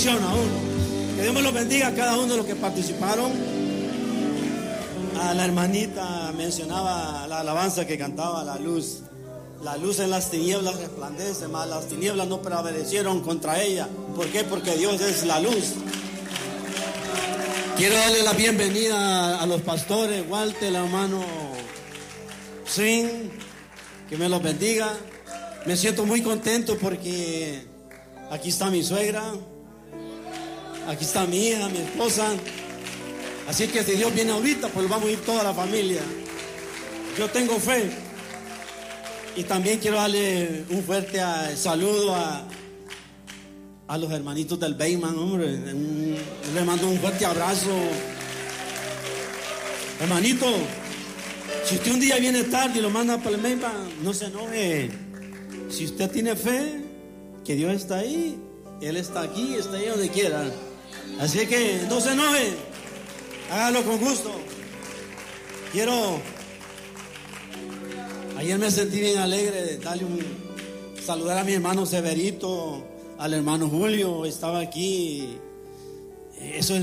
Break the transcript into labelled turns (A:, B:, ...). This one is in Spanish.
A: emociona a uno. Que Dios me los bendiga a cada uno de los que participaron. A la hermanita mencionaba la alabanza que cantaba, la luz. La luz en las tinieblas resplandece, mas las tinieblas no prevalecieron contra ella. ¿Por qué? Porque Dios es la luz. Quiero darle la bienvenida a los pastores, Walter, el hermano Swing, que me los bendiga. Me siento muy contento porque aquí está mi suegra, aquí está mi hija, mi esposa. Así que si Dios viene ahorita, pues vamos a ir toda la familia. Yo tengo fe. Y también quiero darle un fuerte saludo a los hermanitos del Bayman, hombre. Le mando un fuerte abrazo. Hermanito, si usted un día viene tarde y lo manda para el Bayman, no se enoje. Si usted tiene fe, que Dios está ahí, Él está aquí, está ahí donde quiera. Así que no se enoje, hágalo con gusto. Ayer me sentí bien alegre de darle saludar a mi hermano Severito, al hermano Julio, estaba aquí. Eso es